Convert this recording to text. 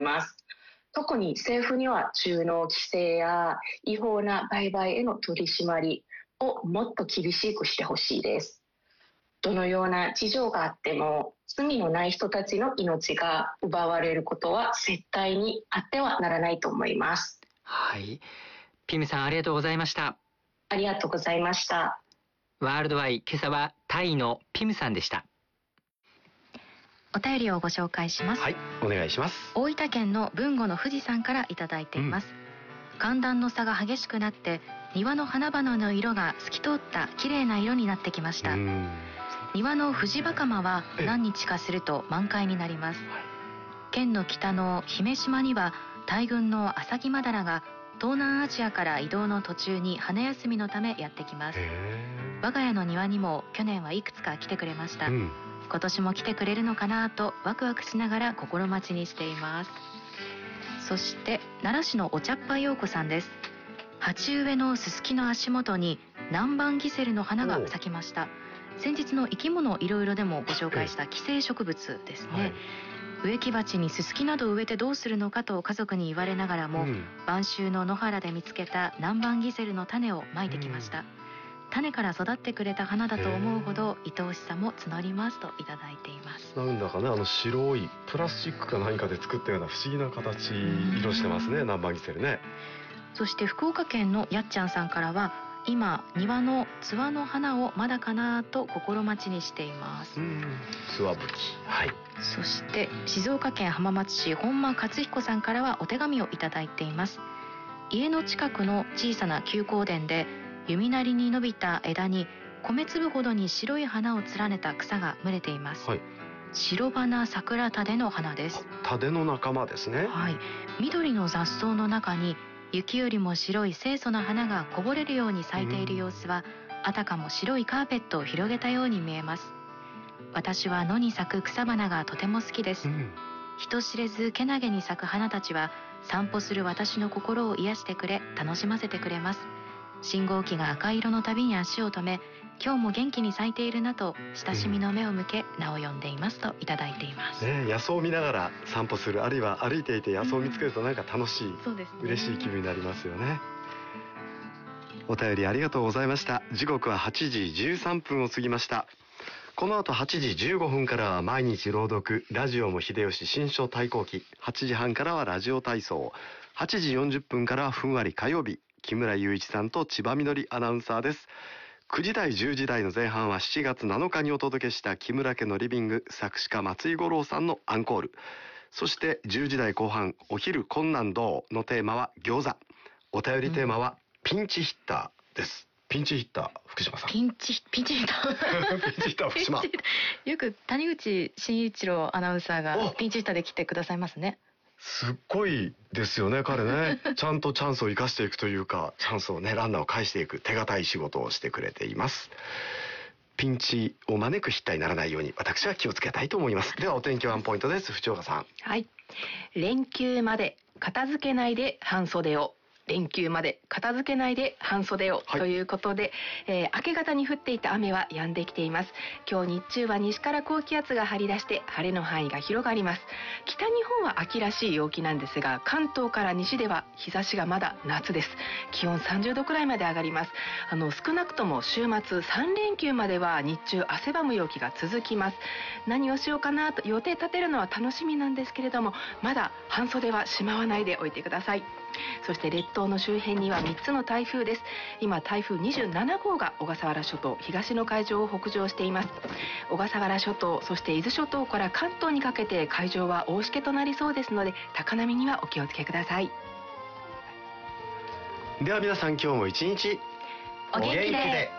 ます。特に政府には中濃規制や違法な売買への取り締まりをもっと厳しくしてほしいです。どのような事情があっても罪のない人たちの命が奪われることは絶対にあってはならないと思います。 はい、ピムさんありがとうございました。 ありがとうございました。 ワールドワイ、今朝はタイのピムさんでした。 お便りをご紹介します。 はい、お願いします。 大分県の豊後の富士山からいただいています。寒暖の差が激しくなって庭の花々の色が透き通った綺麗な色になってきました。庭のフジバカマは何日かすると満開になります。県の北の姫島には大群のアサギマダラが東南アジアから移動の途中に花休みのためやってきます。我が家の庭にも去年はいくつか来てくれました。今年も来てくれるのかなとワクワクしながら心待ちにしています。そして奈良市のお茶っ葉陽子さんです。鉢植えのススキの足元に南蛮ギセルの花が咲きました。先日の生き物いろいろでもご紹介した寄生植物ですね。植木鉢にススキなどを植えてどうするのかと家族に言われながらも、晩秋の野原で見つけた南蛮ギセルの種をまいてきました。種から育ってくれた花だと思うほど愛おしさも募りますといただいています。 なんだかね、白いプラスチックか何かで作ったような不思議な形色してますね、南蛮ギセルね。 そして福岡県のやっちゃんさんからは、今庭のツワの花をまだかなと心待ちにしています。 ツワブキ、はい。 そして静岡県浜松市本間克彦さんからはお手紙をいただいています。家の近くの小さな休耕田で弓なりに伸びた枝に米粒ほどに白い花を連ねた草が群れています。白花桜タデの花です。 タデの仲間ですね。 はい、緑の雑草の中に雪よりも白い清楚な花がこぼれるように咲いている様子は、あたかも白いカーペットを広げたように見えます。私は野に咲く草花がとても好きです。人知れずけなげに咲く花たちは散歩する私の心を癒してくれ、楽しませてくれます。信号機が赤色のたびに足を止め、今日も元気に咲いているなと親しみの目を向け、名を呼んでいますといただいています。 野草を見ながら散歩する、あるいは歩いていて野草を見つけるとなんか楽しい、嬉しい気分になりますよね。お便りありがとうございました。時刻は8時13分を過ぎました。この後8時15分からは毎日朗読、ラジオも秀吉新書対抗期。8時半からはラジオ体操。8時40分からはふんわり火曜日。木村雄一さんと千葉みのりアナウンサーです。9時台10時台の前半は7月7日にお届けした木村家のリビング、作詞家松井五郎さんのアンコール。そして10時台後半、お昼困難どうのテーマは餃子。お便りテーマはピンチヒッターです。ピンチヒッター福島さん。 ピンチヒッターピンチヒッター福島。よく谷口真一郎アナウンサーがピンチヒッターで来てくださいますね。 すっごいですよね、彼ね。ちゃんとチャンスを生かしていくというか、チャンスをね、ランナーを返していく手堅い仕事をしてくれています。ピンチを招くヒッターにならないように私は気をつけたいと思います。ではお天気ワンポイントです。藤岡さん。 はい。連休まで片付けないで半袖を。連休まで片付けないで半袖を、ということで、明け方に降っていた雨は止んできています。今日日中は西から高気圧が張り出して晴れの範囲が広がります。北日本は秋らしい陽気なんですが、関東から西では日差しがまだ夏です。気温30度くらいまで上がります。少なくとも週末3連休までは日中汗ばむ陽気が続きます。何をしようかなと予定立てるのは楽しみなんですけれども、まだ半袖はしまわないでおいてください。そして列島の周辺には3つの台風です。今台風27号が小笠原諸島東の海上を北上しています。小笠原諸島、そして伊豆諸島から関東にかけて海上は大しけとなりそうですので、高波にはお気をつけください。 では皆さん、今日も一日お元気で。